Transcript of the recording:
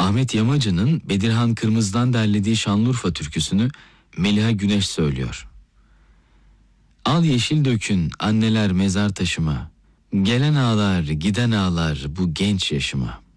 Ahmet Yamacı'nın Bedirhan Kırmızı'dan derlediği Şanlıurfa türküsünü Meliha Güneş söylüyor. Al yeşil dökün anneler mezar taşıma, gelen ağlar giden ağlar bu genç yaşıma.